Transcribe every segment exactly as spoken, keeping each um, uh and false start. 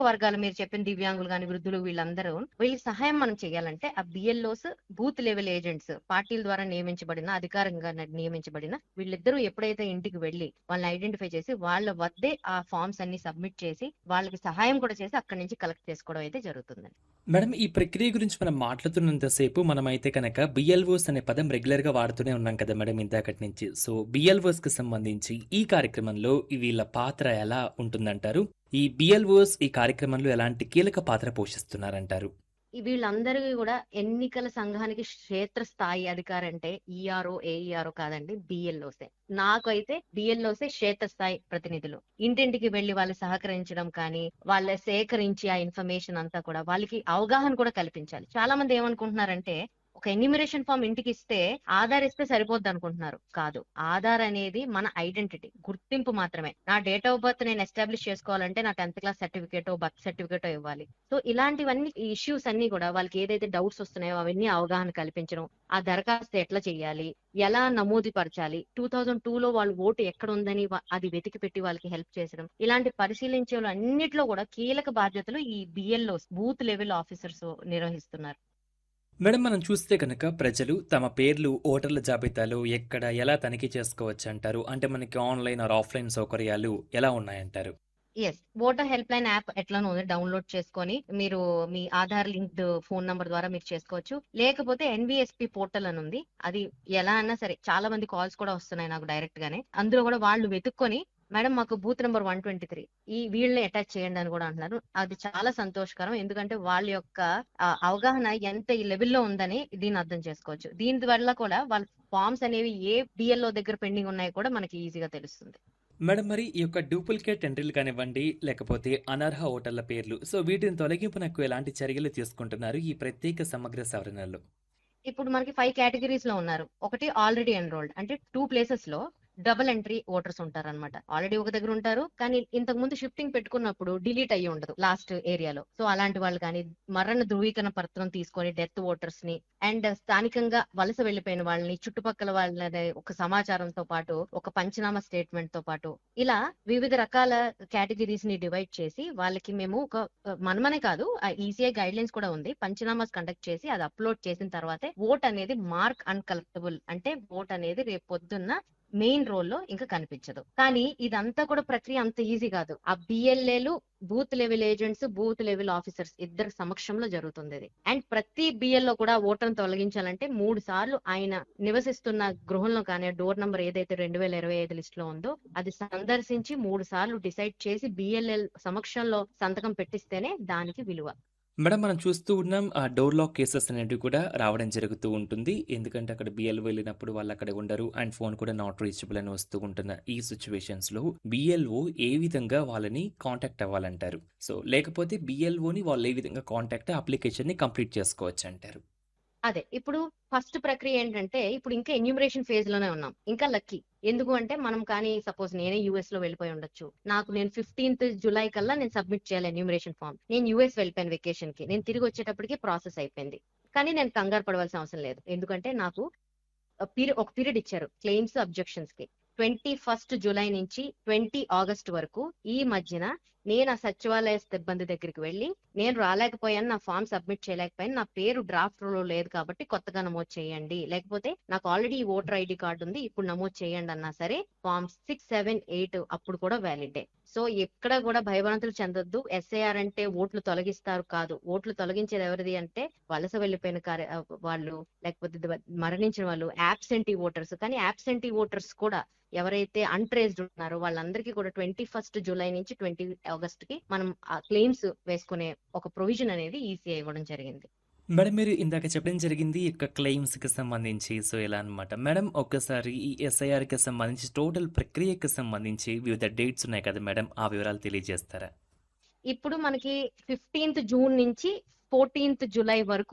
వర్గాలు మీరు చెప్పిన దివ్యాంగులు గాని, వృద్ధులు వీళ్ళందరూ వీళ్ళకి సహాయం మనం చేయాలంటే ఆ బిఎల్ఓస్ బూత్ లెవెల్ ఏజెంట్స్ పార్టీల ద్వారా నియమించబడిన అధికారంగా న- నియమించబడిన వీళ్ళిద్దరూ ఎప్పుడైతే ఇంటికి వెళ్లి వాళ్ళని ఐడెంటిఫై చేసి వాళ్ళ వద్దే ఆ ఫార్మ్స్ అన్ని సబ్మిట్ చేసి వాళ్ళకి సహాయం కూడా చేసి అక్కడి నుంచి కలెక్ట్ చేసుకోవడం అయితే జరుగుతుంది. మేడం, ఈ ప్రక్రియ గురించి మనం మాట్లాడుతున్నంతసేపు మనమైతే కనుక బిఎల్ఓస్ అనే పదం రెగ్యులర్ గా వాడుతూనే ఉన్నాం కదా మేడం ఇందాకటి నుంచి. సో బిఎల్ఓస్ కి సంబంధించి ఈ కార్యక్రమంలో వీళ్ళ పాత్ర ఎలా ఉంటుందంటారు? ఈ బిఎల్ఓస్ ఈ కార్యక్రమంలో ఎలాంటి కీలక పాత్ర పోషిస్తున్నారంటారు? ఈ వీళ్ళందరికీ కూడా ఎన్నికల సంఘానికి క్షేత్ర స్థాయి అధికారి అంటే ఈఆర్ఓ ఏఈఆర్ఓ కాదండి, బిఎల్ఓసే. నాకైతే బిఎల్ఓసే క్షేత్ర స్థాయి ప్రతినిధులు. ఇంటింటికి వెళ్లి వాళ్ళు సహకరించడం కానీ, వాళ్ళ సేకరించి ఆ ఇన్ఫర్మేషన్ అంతా కూడా వాళ్ళకి అవగాహన కూడా కల్పించాలి. చాలా మంది ఏమనుకుంటున్నారంటే ఒక ఎన్యూమరేషన్ ఫామ్ ఇంటికి ఇస్తే ఆధార్ ఇస్తే సరిపోద్ది అనుకుంటున్నారు. కాదు, ఆధార్ అనేది మన ఐడెంటిటీ, గుర్తింపు మాత్రమే. నా డేట్ ఆఫ్ బర్త్ నేను ఎస్టాబ్లిష్ చేసుకోవాలంటే నా tenth class certificate birth certificate ఇవ్వాలి. సో ఇలాంటివన్నీ ఇష్యూస్ అన్ని కూడా వాళ్ళకి ఏదైతే డౌట్స్ వస్తున్నాయో అవన్నీ అవగాహన కల్పించడం, ఆ దరఖాస్తు ఎట్లా చేయాలి, ఎలా నమోదు పరచాలి, టూ థౌజండ్ టూ లో వాళ్ళు ఓటు ఎక్కడ ఉందని వా- అది వెతికి పెట్టి వాళ్ళకి హెల్ప్ చేసడం, ఇలాంటి పరిశీలించే అన్నిట్లో కూడా కీలక బాధ్యతలు ఈ బిఎల్ఓ బూత్ లెవెల్ ఆఫీసర్స్ నిర్వహిస్తున్నారు. మేడం, మనం చూస్తే కనుక ప్రజలు తమ పేర్లు ఓటర్ల జాబితాలో ఎక్కడ ఎలా తనిఖీ చేసుకోవచ్చు అంటారు? అంటే మనకి ఆన్లైన్ ఆర్ ఆఫ్లైన్ సౌకర్యాలు ఎలా ఉన్నాయంటారు? Yes, voter help line app ఎట్లానో ఉంది, డౌన్లోడ్ చేసుకొని మీరు మీ ఆధార్ లింక్డ్ ఫోన్ నంబర్ ద్వారా మీరు చేసుకోవచ్చు. లేకపోతే ఎన్విఎస్పి పోర్టల్ అని ఉంది, అది ఎలా అన్నా సరే చాలా మంది కాల్స్ కూడా వస్తున్నాయి నాకు డైరెక్ట్ గానే. అందులో కూడా వాళ్ళు వెతుక్కొని మేడం మాకు booth number one twenty three ఈ వీళ్ళని అటాచ్ చేయండి అని కూడా అంటున్నారు. అది చాలా సంతోషకరం, ఎందుకంటే వాళ్ళ యొక్క ఆ, అవగాహన ఎంత ఈ లెవెల్లో ఉందని దీన్ని అర్థం చేసుకోవచ్చు. దీని వల్ల కూడా వాళ్ళ ఫార్మ్స్ అనేవి ఏ బిఎల్ఓ దగ్గర పెండింగ్ ఉన్నాయో కూడా మనకి ఈజీగా తెలుస్తుంది. మేడం, మరి ఈ యొక్క డూప్లికేట్ ఎంట్రీలు కానివ్వండి, లేకపోతే అనర్హ ఓటర్ల పేర్లు, సో వీటిని తొలగింపునకు ఎలాంటి చర్యలు తీసుకుంటున్నారు ఈ ప్రత్యేక సమగ్ర సవరణలో? ఇప్పుడు మనకి ఫైవ్ కేటగిరీస్ లో ఉన్నారు. ఒకటి ఆల్రెడీ ఎన్రోల్డ్, అంటే టూ ప్లేసెస్ లో డబుల్ ఎంట్రీ ఓటర్స్ ఉంటారు అనమాట. ఆల్రెడీ ఒక దగ్గర ఉంటారు కానీ ఇంతకు ముందు షిఫ్టింగ్ పెట్టుకున్నప్పుడు డిలీట్ అయ్యి ఉండదు లాస్ట్ ఏరియాలో. సో అలాంటి వాళ్ళు కానీ, మరణ ధృవీకరణ పత్రం తీసుకొని డెత్ ఓటర్స్ ని, అండ్ స్థానికంగా వలస వెళ్లిపోయిన వాళ్ళని, చుట్టుపక్కల వాళ్ళని ఒక సమాచారంతో పాటు ఒక పంచనామా స్టేట్మెంట్ తో పాటు ఇలా వివిధ రకాల కేటగిరీస్ ని డివైడ్ చేసి వాళ్ళకి మేము ఒక మనమనే కాదు, ఈసీఐ గైడ్ లైన్స్ కూడా ఉంది, పంచనామాస్ కండక్ట్ చేసి అది అప్లోడ్ చేసిన తర్వాతే ఓట్ అనేది మార్క్ అన్కలెక్టబుల్, అంటే ఓట్ అనేది రేపు పొద్దున్న మెయిన్ రోల్ లో ఇంకా కనిపించదు. కానీ ఇదంతా కూడా ప్రక్రియ అంత ఈజీ కాదు. ఆ బిఎల్ఏలు booth level agents, booth level officers ఇద్దరు సమక్షంలో జరుగుతుంది ఇది. అండ్ ప్రతి బిఎల్లో కూడా ఓటర్ను తొలగించాలంటే మూడు సార్లు ఆయన నివసిస్తున్న గృహంలో కానీ డోర్ నంబర్ ఏదైతే రెండు వేల ఇరవై ఐదు లిస్ట్ లో ఉందో అది సందర్శించి మూడు సార్లు డిసైడ్ చేసి బిఎల్ఎల్ సమక్షంలో సంతకం పెట్టిస్తేనే దానికి విలువ. మేడం, మనం చూస్తూ ఉన్నాం ఆ డోర్ లాక్ కేసెస్ అనేవి కూడా రావడం జరుగుతూ ఉంటుంది. ఎందుకంటే అక్కడ బిఎల్ఓ వెళ్ళినప్పుడు వాళ్ళు అక్కడ ఉండరు అండ్ ఫోన్ కూడా నాట్ రీచబుల్ అని వస్తూ ఉంటున్న ఈ సిచ్యువేషన్స్ లో బిఎల్ఓ ఏ విధంగా వాళ్ళని కాంటాక్ట్ అవ్వాలంటారు? సో లేకపోతే బిఎల్ఓని వాళ్ళు ఏ విధంగా కాంటాక్ట్ అప్లికేషన్ ని కంప్లీట్ చేసుకోవచ్చు అంటారు? అదే ఇప్పుడు ఫస్ట్ ప్రక్రియ ఏంటంటే, ఇప్పుడు ఇంకా ఎన్యూమరేషన్ ఫేజ్ లోనే ఉన్నాం, ఇంకా లక్కీ. ఎందుకు అంటే మనం కానీ సపోజ్ నేనే యూఎస్ లో వెళ్ళిపోయి ఉండొచ్చు, నాకు నేను ఫిఫ్టీన్త్ జూలై కల్లా నేను సబ్మిట్ చేయాలి ఎన్యూమరేషన్ ఫామ్. నేను యూఎస్ వెళ్ళిపోయాను వెకేషన్ కి, నేను తిరిగి వచ్చేటప్పటికి ప్రాసెస్ అయిపోయింది. కానీ నేను కంగారు పడవలసిన అవసరం లేదు, ఎందుకంటే నాకు పీరియడ్ ఒక పీరియడ్ ఇచ్చారు క్లెయిమ్స్ అబ్జెక్షన్స్ కి. ట్వంటీ ఫస్ట్ జూలై నుంచి ట్వంటీ ఆగస్ట్ వరకు ఈ మధ్యన నేను ఆ సచివాలయ సిబ్బంది దగ్గరికి వెళ్ళి నేను రాలేకపోయాను, నా ఫామ్ సబ్మిట్ చేయలేకపోయాను, నా పేరు డ్రాఫ్ట్ లో లేదు కాబట్టి కొత్తగా నమోదు చేయండి, లేకపోతే నాకు ఆల్రెడీ ఓటర్ ఐడి కార్డు ఉంది ఇప్పుడు నమోదు చేయండి అన్నా సరే ఫామ్ సిక్స్ సెవెన్ ఎయిట్ అప్పుడు కూడా వ్యాలిడే. సో ఎక్కడ కూడా భయభ్రాంతులు చెందొద్దు. ఎస్ఐఆర్ అంటే ఓట్లు తొలగిస్తారు కాదు, ఓట్లు తొలగించేది ఎవరిది అంటే వలస వెళ్లిపోయిన కార్య ఆ, వాళ్ళు, లేకపోతే ద- మరణించిన వాళ్ళు, యాబ్సెంటీ ఓటర్స్. కానీ యాబ్సెంటీ ఓటర్స్ కూడా ఎవరైతే అన్ట్రేస్డ్ ఉన్నారో వాళ్ళందరికీ కూడా ట్వంటీ ఫస్ట్ జూలై నుంచి ట్వంటీ ఆగస్ట్ కి మనం ఆ క్లెయిమ్స్ వేసుకునే ఒక ప్రొవిజన్ అనేది ఈసీఐ ఇవ్వడం జరిగింది. మేడం, మీరు ఇందాక చెప్పడం జరిగింది ఈ యొక్క క్లెయిమ్స్ కి సంబంధించి. సో ఎలా అన్నమాట మేడం, ఒక్కసారి ఈ ఎస్ఐఆర్ కి సంబంధించి టోటల్ ప్రక్రియకి సంబంధించి వివిధ డేట్స్ ఉన్నాయి కదా మేడం, ఆ వివరాలు తెలియజేస్తారా? ఇప్పుడు మనకి ఫిఫ్టీన్త్ జూన్ నుంచి ఫోర్టీన్త్ జూలై వరకు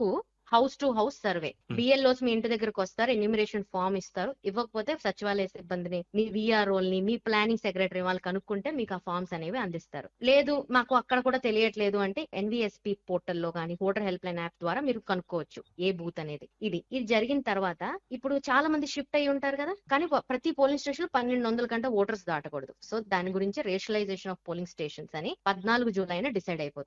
house to house survey. Hmm. BLOs మీ ఇంటి దగ్గరకు వస్తారు, ఎన్యూమరేషన్ ఫామ్ ఇస్తారు. ఇవ్వకపోతే సచివాలయ సిబ్బందిని, మీ విఆర్ఓల్ని, మీ ప్లానింగ్ సెక్రటరీ వాళ్ళు కనుక్కుంటే మీకు ఆ ఫామ్స్ అనేవి అందిస్తారు. లేదు మాకు అక్కడ కూడా తెలియట్లేదు అంటే ఎన్విఎస్పి పోర్టల్లో కానీ ఓటర్ హెల్ప్ లైన్ యాప్ ద్వారా మీరు కనుక్కోవచ్చు ఏ బూత్ అనేది. ఇది ఇది జరిగిన తర్వాత ఇప్పుడు చాలా మంది షిఫ్ట్ అయ్యి ఉంటారు కదా, కానీ ప- ప్రతి పోలింగ్ స్టేషన్ పన్నెండు వందల కంటే ఓటర్స్ దాటకూడదు. సో దాని గురించి రేషనలైజేషన్ ఆఫ్ పోలింగ్ స్టేషన్స్ అని పద్నాలుగు జూలైన డిసైడ్ అయిపోతుంది.